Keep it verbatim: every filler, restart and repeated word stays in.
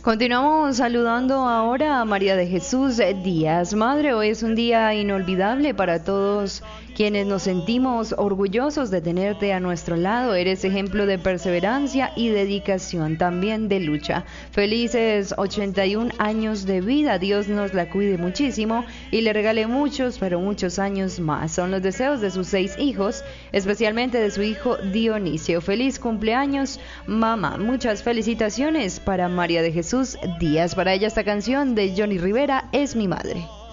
Continuamos saludando ahora a María de Jesús Díaz. Madre, hoy es un día inolvidable para todos quienes nos sentimos orgullosos de tenerte a nuestro lado. Eres ejemplo de perseverancia y dedicación, también de lucha. Felices ochenta y un años de vida. Dios nos la cuide muchísimo y le regale muchos, pero muchos años más. Son los deseos de sus seis hijos, especialmente de su hijo Dionisio. Feliz cumpleaños, mamá. Muchas felicitaciones para María de Jesús Díaz. Para ella esta canción de Johnny Rivera, Es mi madre.